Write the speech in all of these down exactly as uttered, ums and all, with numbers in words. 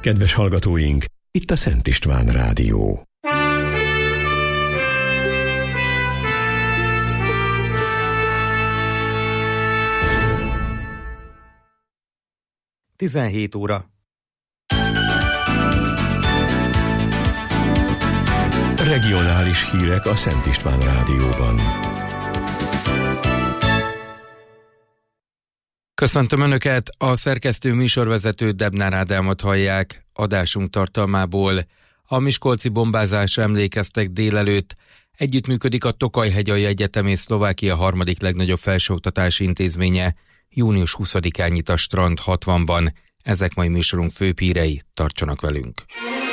Kedves hallgatóink, itt a Szent István Rádió. tizenhét óra. Regionális hírek a Szent István Rádióban. Köszöntöm Önöket, a szerkesztő műsorvezető Debnár Ádámot hallják. Adásunk tartalmából: a miskolci bombázásra emlékeztek délelőtt, együttműködik a Tokaj-hegyalja Egyetem és Szlovákia harmadik legnagyobb felsőoktatási intézménye, június huszadikán nyit a Strand hatvanban. Ezek mai műsorunk főbb hírei, tartsanak velünk!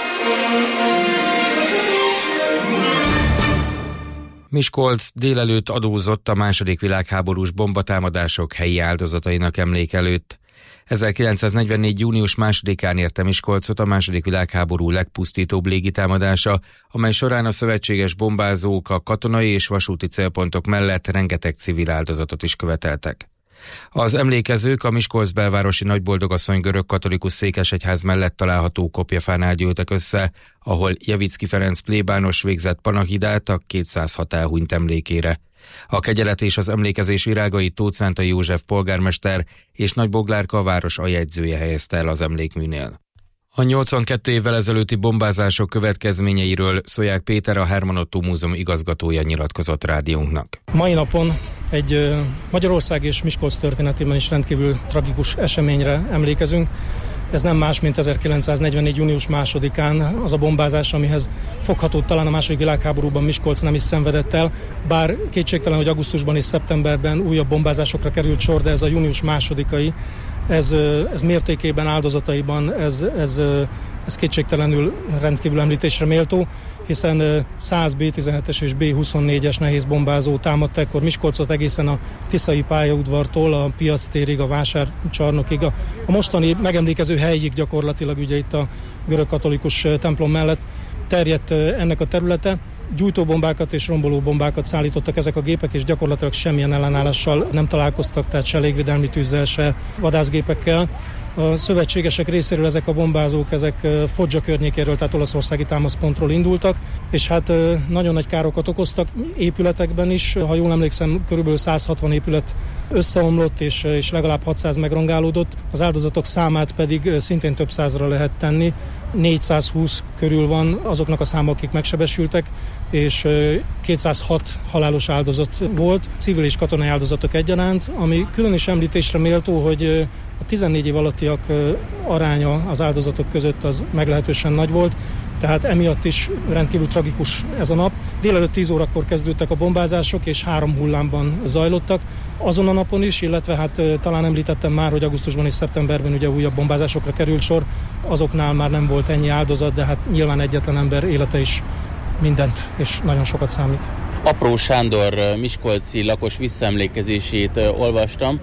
Miskolc délelőtt adózott a második világháborús bombatámadások helyi áldozatainak emlék előtt. ezerkilencszáznegyvennégy. június másodikán érte Miskolcot a második világháború legpusztítóbb légitámadása, amely során a szövetséges bombázók a katonai és vasúti célpontok mellett rengeteg civil áldozatot is követeltek. Az emlékezők a Miskolc belvárosi Nagyboldogasszony görögkatolikus székesegyház mellett található kopjafánál gyűltek össze, ahol Jevicki Ferenc plébános végzett panahidát a kétszázhat elhunyt emlékére. A kegyelet és az emlékezés virágait Tóth Szántai József polgármester és Nagy Boglárka város aljegyzője helyezte el az emlékműnél. A nyolcvankét évvel ezelőtti bombázások következményeiről Szólyák Péter, a Herman Ottó Múzeum igazgatója nyilatkozott rádiónknak. Mai napon egy Magyarország és Miskolc történetében is rendkívül tragikus eseményre emlékezünk. Ez nem más, mint ezerkilencszáznegyvennégy. június másodikán az a bombázás, amihez fogható talán a második világháborúban Miskolc nem is szenvedett el, bár kétségtelen, hogy augusztusban és szeptemberben újabb bombázásokra került sor, de ez a június másodikai, ez, ez mértékében, áldozataiban, ez, ez, ez kétségtelenül rendkívül említésre méltó, hiszen száz bé tizenhetes és bé huszonnégyes nehéz bombázó támadta ekkor Miskolcot egészen a Tiszai pályaudvartól a Piactérig, a Vásárcsarnokig, a, a mostani megemlékező helyig gyakorlatilag ugye itt a görögkatolikus templom mellett terjedt ennek a területe. Gyújtóbombákat és rombolóbombákat szállítottak ezek a gépek, és gyakorlatilag semmilyen ellenállással nem találkoztak, tehát se légvédelmi tűzzel, se vadászgépekkel. A szövetségesek részéről ezek a bombázók, ezek Foggia környékéről, tehát olaszországi támaszpontról indultak, és hát nagyon nagy károkat okoztak épületekben is. Ha jól emlékszem, körülbelül száz hatvan épület összeomlott, és, és legalább hatszáz megrongálódott. Az áldozatok számát pedig szintén több százra lehet tenni. négyszázhúsz körül van azoknak a száma, akik megsebesültek, és kétszázhat halálos áldozat volt, civil és katonai áldozatok egyaránt, ami külön is említésre méltó, hogy a tizennégy év alattiak aránya az áldozatok között az meglehetősen nagy volt, tehát emiatt is rendkívül tragikus ez a nap. Délelőtt tíz órakor kezdődtek a bombázások, és három hullámban zajlottak. Azon a napon is, illetve hát talán említettem már, hogy augusztusban és szeptemberben ugye újabb bombázásokra került sor. Azoknál már nem volt ennyi áldozat, de hát nyilván egyetlen ember élete is mindent és nagyon sokat számít. Apró Sándor miskolci lakos visszaemlékezését olvastam,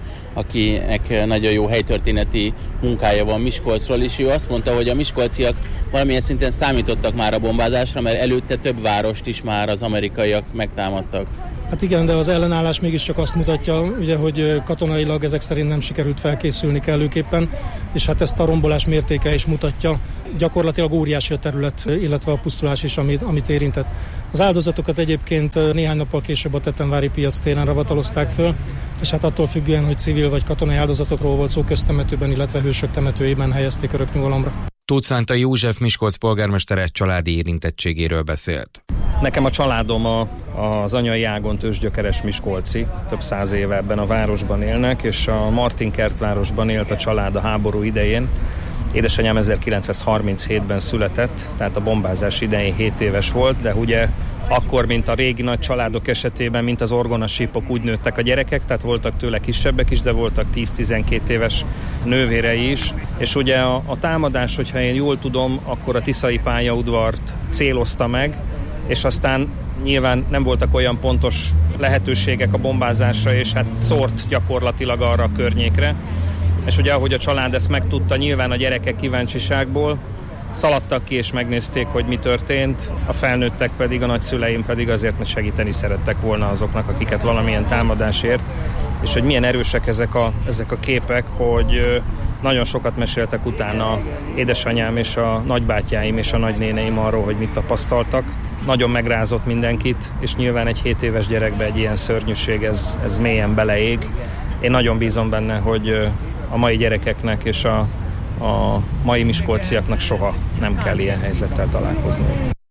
akinek nagyon jó helytörténeti munkája van Miskolcról, és ő azt mondta, hogy a miskolciak valamilyen szinten számítottak már a bombázásra, mert előtte több várost is már az amerikaiak megtámadtak. Hát igen, de az ellenállás mégiscsak azt mutatja, ugye, hogy katonailag ezek szerint nem sikerült felkészülni kellőképpen, és hát ezt a rombolás mértéke is mutatja. Gyakorlatilag óriási a terület, illetve a pusztulás is, amit, amit érintett. Az áldozatokat egyébként néhány nappal később a Tettenvári piac téren ravatalozták föl, és hát attól függően, hogy civil vagy katonai áldozatokról volt szó, köztemetőben, illetve hősök temetőjében helyezték örök nyugalomra. Tóth Szántai József Miskolc polgármestere családi érintettségéről beszélt. Nekem a családom a, az anyai ágon ősgyökeres miskolci, több száz éve ebben a városban élnek, és a Martinkertvárosban élt a család a háború idején. Édesanyám ezerkilencszázharminchétben született, tehát a bombázás idején hét éves volt, de ugye akkor, mint a régi nagy családok esetében, mint az orgonasípok, úgy nőttek a gyerekek, tehát voltak tőle kisebbek is, de voltak tíz-tizenkét éves nővérei is. És ugye a, a támadás, hogyha én jól tudom, akkor a Tiszai pályaudvart célozta meg, és aztán nyilván nem voltak olyan pontos lehetőségek a bombázásra, és hát szórt gyakorlatilag arra a környékre. És ugye ahogy a család ezt megtudta, nyilván a gyerekek kíváncsiságból szaladtak ki és megnézték, hogy mi történt, a felnőttek pedig, a nagyszüleim pedig azért, mert segíteni szerettek volna azoknak, akiket valamilyen támadás ért, és hogy milyen erősek ezek a, ezek a képek, hogy Nagyon sokat meséltek utána édesanyám és a nagybátyáim és a nagynéneim arról, hogy mit tapasztaltak. Nagyon megrázott mindenkit, és nyilván egy hét éves gyerekbe egy ilyen szörnyűség, ez, ez mélyen beleég. Én nagyon bízom benne, hogy a mai gyerekeknek és a, a mai miskolciaknak soha nem kell ilyen helyzettel találkozni.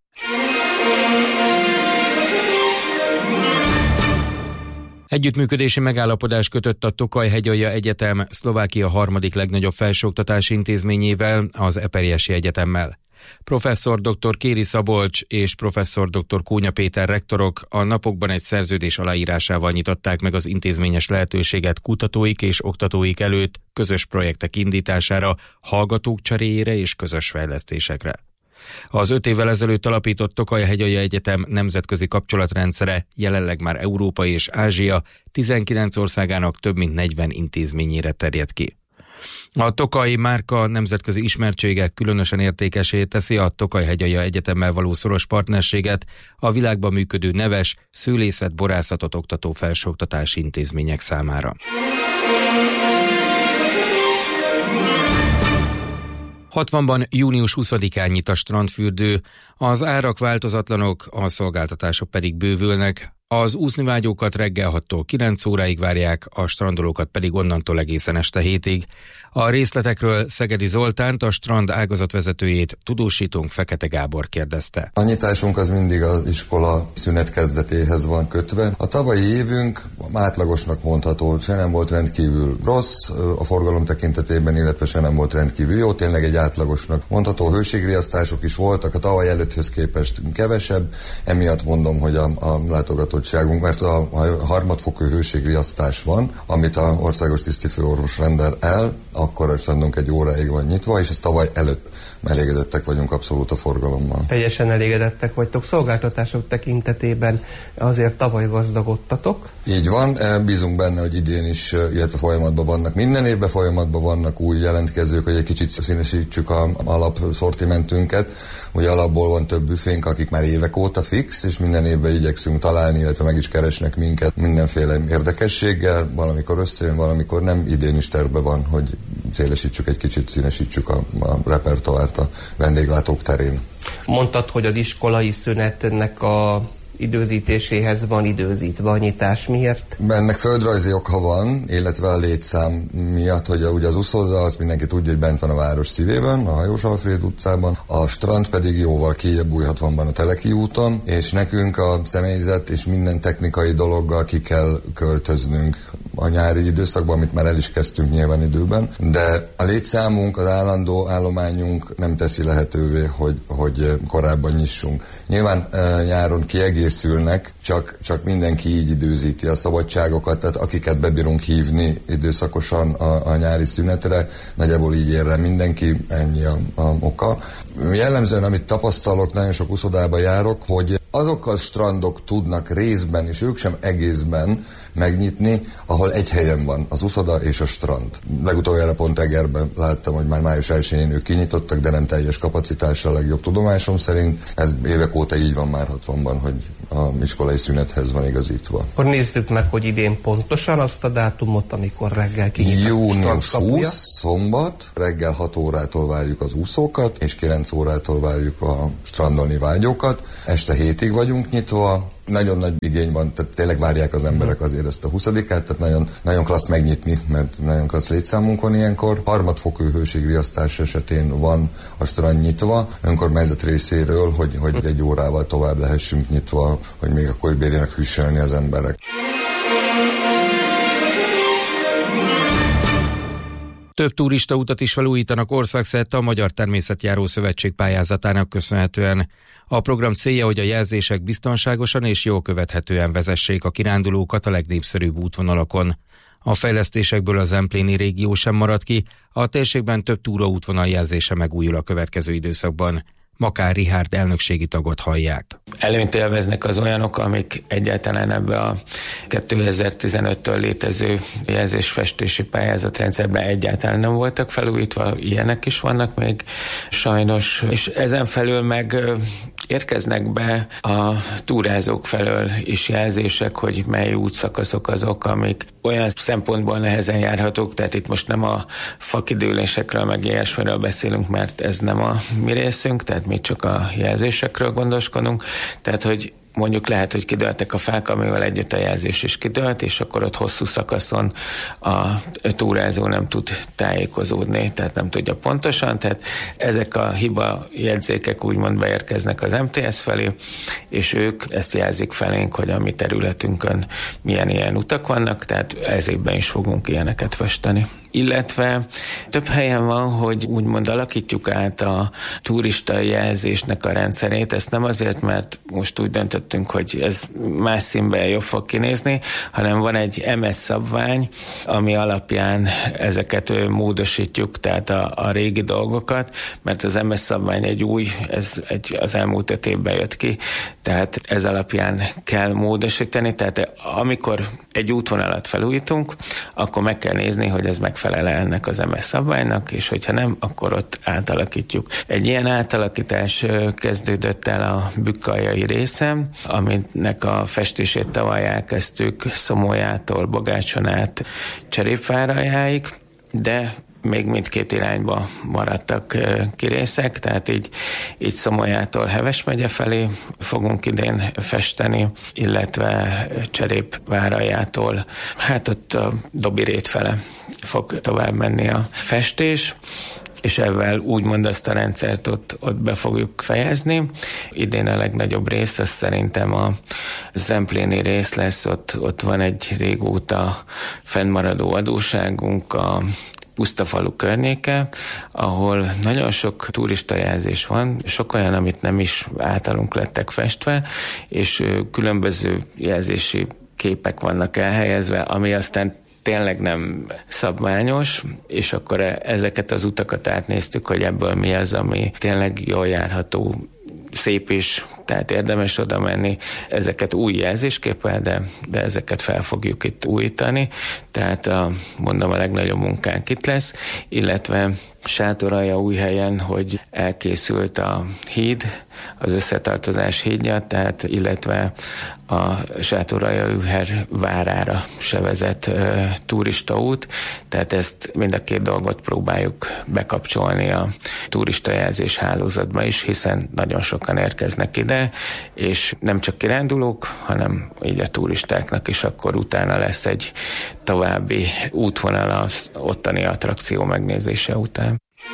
Együttműködési megállapodás kötött a Tokaj-Hegyalja Egyetem Szlovákia harmadik legnagyobb felsőoktatási intézményével, az Eperjesi Egyetemmel. Professzor dr. Kéri Szabolcs és professzor dr. Kónya Péter rektorok a napokban egy szerződés aláírásával nyitották meg az intézményes lehetőséget kutatóik és oktatóik előtt közös projektek indítására, hallgatók cseréjére és közös fejlesztésekre. Az öt évvel ezelőtt alapított Tokaj-Hegyalja Egyetem nemzetközi kapcsolatrendszere jelenleg már Európa és Ázsia tizenkilenc országának több mint negyven intézményére terjed ki. A Tokaj márka nemzetközi ismertsége különösen értékessé teszi a Tokaj-Hegyalja Egyetemmel való szoros partnerséget a világban működő neves szőlészet, borászatot oktató felsőoktatási intézmények számára. hatvanban június huszadikán nyit a strandfürdő, az árak változatlanok, a szolgáltatások pedig bővülnek. Az úsznivágyókat reggel hattól kilenc óráig várják, a strandolókat pedig onnantól egészen este hétig. A részletekről Szegedi Zoltánt, a strand ágazatvezetőjét, tudósítónk Fekete Gábor kérdezte. A nyitásunk az mindig az iskola szünet kezdetéhez van kötve. A tavalyi évünk átlagosnak mondható, se nem volt rendkívül rossz a forgalom tekintetében, illetve se nem volt rendkívül jó, tényleg egy átlagosnak mondható. Hőségriasztások is voltak, a tavaly előtthöz képest kevesebb, emiatt mondom, hogy a, a látogatottságunk, mert a, a harmadfokú hőségriasztás van, amit a országos tisztifőorvos rendel el, akkor a strandunk egy óráig van nyitva, és ezt tavaly előtt elégedettek vagyunk abszolút a forgalommal. Teljesen elégedettek vagytok. Szolgáltatások tekintetében azért tavaly gazdagodtatok. Így van, bízunk benne, hogy idén is, illetve folyamatban vannak. Minden évben folyamatban vannak új jelentkezők, hogy egy kicsit színesítsük a alapszortimentünket. Ugye alapból van több büfénk, akik már évek óta fix, és minden évben igyekszünk találni, illetve meg is keresnek minket mindenféle érdekességgel. Valamikor összejön, valamikor nem. Idén is tervben van, hogy szélesítsük egy kicsit, színesítsük a, a repertoárt a vendéglátók terén. Mondtad, hogy az iskolai szünetnek a időzítéséhez van időzítve a nyitás. Miért? Ennek földrajzi oka van, illetve a létszám miatt, hogy ugye az uszoda, azt mindenki tudja, hogy bent van a város szívében, a Hajós Alfréd utcában, a strand pedig jóval kijebb Újhatvanban a Teleki úton, és nekünk a személyzet és minden technikai dologgal ki kell költöznünk a nyári időszakban, amit már el is kezdtünk nyilván időben, de a létszámunk, az állandó állományunk nem teszi lehetővé, hogy, hogy korábban nyissunk. Nyilván e, nyáron kiegészülnek, csak, csak mindenki így időzíti a szabadságokat, tehát akiket bebírunk hívni időszakosan a, a nyári szünetre, nagyjából így ér rá mindenki, ennyi a, a oka. Jellemzően, amit tapasztalok, nagyon sok uszodába járok, hogy azok a strandok tudnak részben, és ők sem egészben megnyitni, ahol egy helyen van az uszoda és a strand. Legutoljára pont Egerben láttam, hogy már május elsején ők kinyitottak, de nem teljes kapacitással, legjobb tudomásom szerint. Ez évek óta így van már hatvanban, hogy a iskolai szünethez van igazítva. Akkor nézzük meg, hogy idén pontosan azt a dátumot, amikor reggel kinyitnak. június huszadika, szombat, reggel hat órától várjuk az úszókat, és kilenc órától várjuk a strandolni vágyókat. Este hétig vagyunk nyitva. Nagyon nagy igény van, tehát tényleg várják az emberek azért ezt a huszadikát, tehát nagyon, nagyon klassz megnyitni, mert nagyon klassz létszámunk van ilyenkor. Harmadfokú hőségriasztás esetén van a strand nyitva, önkormányzat részéről, hogy, hogy egy órával tovább lehessünk nyitva, hogy még akkor bírjanak hűsölni az emberek. Több turistautat is felújítanak országszerte a Magyar Természetjáró Szövetség pályázatának köszönhetően. A program célja, hogy a jelzések biztonságosan és jól követhetően vezessék a kirándulókat a legnépszerűbb útvonalakon. A fejlesztésekből a Zempléni régió sem marad ki, a térségben több túraútvonal jelzése megújul a következő időszakban. Makár Richárd elnökségi tagot hallják. Előnyt élveznek az olyanok, amik egyáltalán ebbe a kétezer-tizenöttől létező jelzésfestési pályázatrendszerben egyáltalán nem voltak felújítva, ilyenek is vannak még sajnos, és ezen felül meg érkeznek be a túrázók felől is jelzések, hogy mely útszakaszok azok, amik olyan szempontból nehezen járhatók, tehát itt most nem a fakidőlésekről meg ilyesmiről beszélünk, mert ez nem a mi részünk, tehát mi csak a jelzésekről gondoskodunk, tehát hogy mondjuk lehet, hogy kidőltek a fák, amivel együtt a jelzés is kidőlt, és akkor ott hosszú szakaszon a túrázó nem tud tájékozódni, tehát nem tudja pontosan, tehát ezek a hiba jegyzékek úgymond beérkeznek az em té es felé, és ők ezt jelzik felénk, hogy a mi területünkön milyen ilyen utak vannak, tehát ez évben is fogunk ilyeneket festeni. Illetve több helyen van, hogy úgymond alakítjuk át a turista jelzésnek a rendszerét. Ezt nem azért, mert most úgy döntöttünk, hogy ez más színben jobb fog kinézni, hanem van egy em es szabvány, ami alapján ezeket módosítjuk, tehát a, a régi dolgokat, mert az em es szabvány egy új, ez egy, az elmúlt öt évben jött ki, tehát ez alapján kell módosítani, tehát amikor egy útvonalat felújítunk, akkor meg kell nézni, hogy ez megfelel ennek az em es szabványnak, és hogyha nem, akkor ott átalakítjuk. Egy ilyen átalakítás kezdődött el a Bükk-aljai részen, aminek a festését tavaly elkezdtük Szomolyától Bogácson át Cserépváraljáig, de még mindkét irányba maradtak kirészek, tehát így, így Szomolyától Heves megye felé fogunk idén festeni, illetve Cserépváraljától, hát ott a Dobirét fele fog tovább menni a festés, és ezzel úgymond azt a rendszert ott, ott be fogjuk fejezni. Idén a legnagyobb rész, az szerintem a Zempléni rész lesz, ott, ott van egy régóta fennmaradó adósságunk, a Pusztafalu környéke, ahol nagyon sok turistajelzés van, sok olyan, amit nem is általunk lettek festve, és különböző jelzési képek vannak elhelyezve, ami aztán tényleg nem szabványos, és akkor ezeket az utakat átnéztük, hogy ebből mi az, ami tényleg jól járható, szép is, tehát érdemes oda menni. Ezeket új jelzésképpel, de, de ezeket fel fogjuk itt újítani, tehát a, mondom, a legnagyobb munkánk itt lesz, illetve Sátoraljaújhelyen, hogy elkészült a híd, az összetartozás hídja, tehát illetve a Sátoraljaújhely várára se vezet e, turistaút, tehát ezt mind a két dolgot próbáljuk bekapcsolni a turistajelzés hálózatba is, hiszen nagyon sokan érkeznek ide, és nem csak kirándulók, hanem így a turistáknak is akkor utána lesz egy további útvonal az ottani attrakció megnézése után.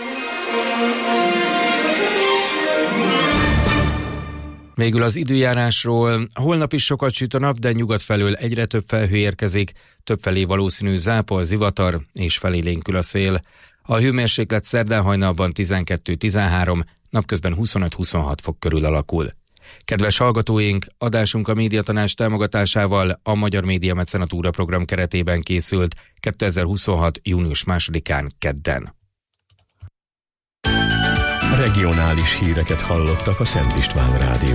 Végül az időjárásról. Holnap is sokat süt a nap, de nyugat felől egyre több felhő érkezik, többfelé valószínű zápor, zivatar és felélénkül a szél. A hőmérséklet szerdán hajnalban tizenkettő-tizenhárom, napközben huszonöt-huszonhat fok körül alakul. Kedves hallgatóink, adásunk a Médiatanács támogatásával a Magyar Média Mecenatúra program keretében készült kétezer-huszonhat. június másodikán kedden. Regionális híreket hallottak a Szent István Rádió.